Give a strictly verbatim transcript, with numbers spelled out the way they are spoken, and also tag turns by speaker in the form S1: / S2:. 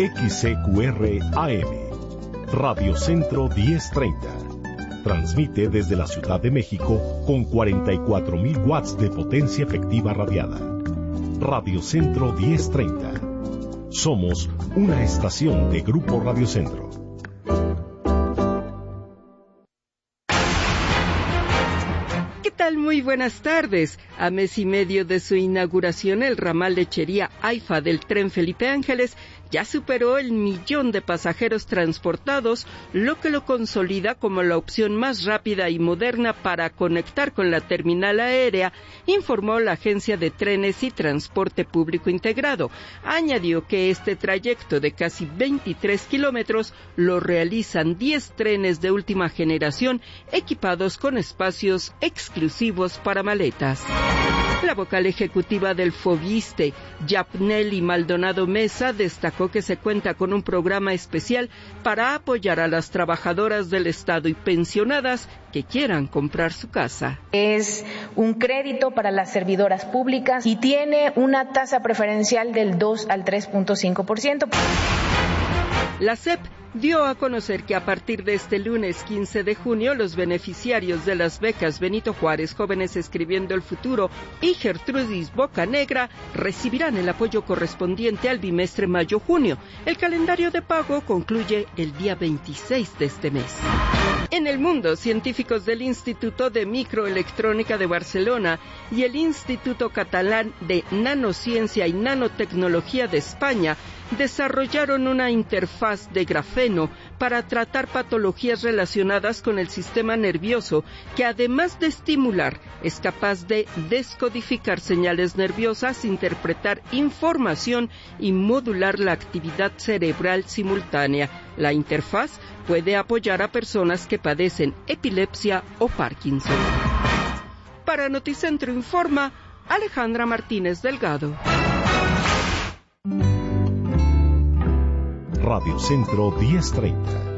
S1: X C Q R A M, Radio Centro diez treinta. Transmite desde la Ciudad de México con cuarenta y cuatro mil watts de potencia efectiva radiada. Radio Centro diez treinta. Somos una estación de Grupo Radio Centro.
S2: ¿Qué tal? Muy buenas tardes. A mes y medio de su inauguración, el ramal Lechería AIFA del tren Felipe Ángeles ya superó el millón de pasajeros transportados, lo que lo consolida como la opción más rápida y moderna para conectar con la terminal aérea, informó la Agencia de Trenes y Transporte Público Integrado. Añadió que este trayecto de casi veintitrés kilómetros lo realizan diez trenes de última generación equipados con espacios exclusivos para maletas. La vocal ejecutiva del FOBISTE, Yapneli Maldonado Mesa, destacó que se cuenta con un programa especial para apoyar a las trabajadoras del Estado y pensionadas que quieran comprar su casa.
S3: Es un crédito para las servidoras públicas y tiene una tasa preferencial del dos al tres punto cinco por ciento.
S2: La S E P dio a conocer que a partir de este lunes quince de junio, los beneficiarios de las becas Benito Juárez, Jóvenes Escribiendo el Futuro y Gertrudis Bocanegra recibirán el apoyo correspondiente al bimestre mayo-junio. El calendario de pago concluye el día veintiséis de este mes. En el mundo, científicos del Instituto de Microelectrónica de Barcelona y el Instituto Catalán de Nanociencia y Nanotecnología de España desarrollaron una interfaz de grafeno para tratar patologías relacionadas con el sistema nervioso que, además de estimular, es capaz de descodificar señales nerviosas, interpretar información y modular la actividad cerebral simultánea. La interfaz puede apoyar a personas que padecen epilepsia o Parkinson. Para Noticentro Informa, Alejandra Martínez Delgado.
S1: Radio Centro diez treinta.